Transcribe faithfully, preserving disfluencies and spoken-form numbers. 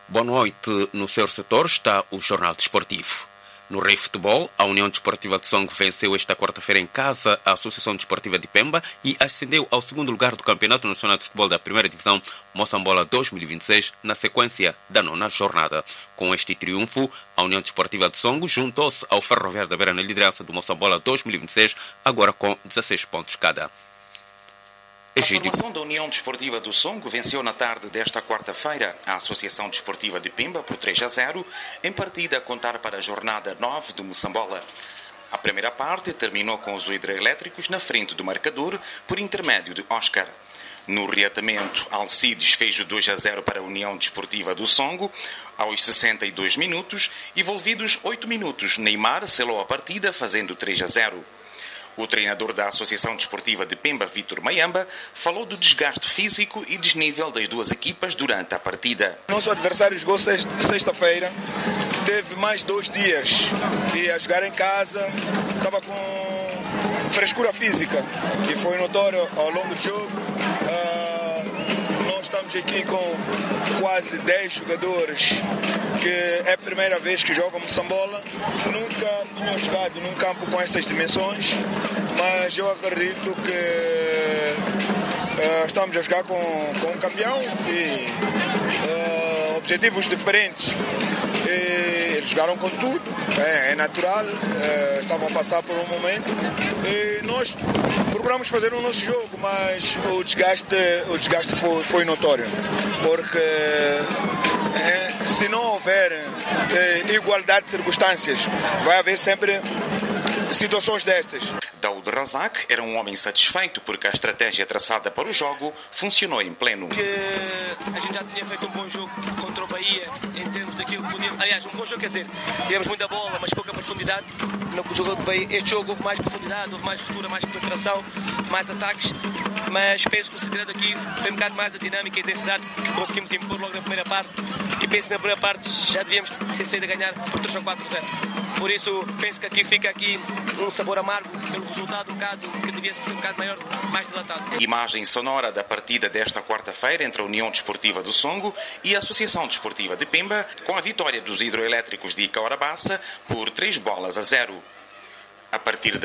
Boa noite. No seu setor está o Jornal Desportivo. No Rei Futebol, a União Desportiva de Songo venceu esta quarta-feira em casa a Associação Desportiva de Pemba e ascendeu ao segundo lugar do Campeonato Nacional de Futebol da Primeira Divisão Moçambola dois mil e vinte e seis, na sequência da nona jornada. Com este triunfo, a União Desportiva de Songo juntou-se ao Ferroviário da Beira na liderança do Moçambola dois mil e vinte e seis, agora com dezesseis pontos cada. A formação da União Desportiva do Songo venceu na tarde desta quarta-feira a Associação Desportiva de Pemba por três a zero, em partida a contar para a jornada nove do Moçambola. A primeira parte terminou com os hidroelétricos na frente do marcador por intermédio de Oscar. No reatamento, Alcides fez o dois a zero para a União Desportiva do Songo aos sessenta e dois minutos, envolvidos oito minutos, Neymar selou a partida fazendo três a zero. O treinador da Associação Desportiva de Pemba, Vítor Mayamba, falou do desgaste físico e desnível das duas equipas durante a partida. Nosso adversário jogou sexta-feira, teve mais dois dias e a jogar em casa, estava com frescura física e foi notório ao longo do jogo. Uh, nós estamos aqui com quase dez jogadores que é a primeira vez que jogam Moçambola, nunca tinham jogado num campo com estas dimensões, mas eu acredito que uh, estamos a jogar com, com um campeão e uh, objetivos diferentes. E eles jogaram com tudo, é, é natural, uh, estavam a passar por um momento e nós procuramos fazer o nosso jogo, mas o desgaste, o desgaste foi, foi notório, porque é, se não houver é, igualdade de circunstâncias, vai haver sempre situações destas. Daoud Razak era um homem satisfeito porque a estratégia traçada para o jogo funcionou em pleno. Que a gente já tinha feito um bom jogo contra o Bahia em termos daquilo que podíamos. Aliás, um bom jogo, quer dizer, tivemos muita bola, mas pouca profundidade. No jogo do Bahia, este jogo houve mais profundidade, houve mais ruptura, mais penetração, mais ataques. Mas penso que o segredo aqui foi um bocado mais a dinâmica e a intensidade que conseguimos impor logo na primeira parte. E penso que na primeira parte já devíamos ter saído a ganhar por três ou quatro a zero. Por isso, penso que aqui fica aqui um sabor amargo pelo resultado um bocado, que devia ser um bocado maior, mais dilatado. Imagem sonora da partida desta quarta-feira entre a União Desportiva do Songo e a Associação Desportiva de Pemba, com a vitória dos hidroelétricos de Icaurabaça por três bolas a zero. A partir da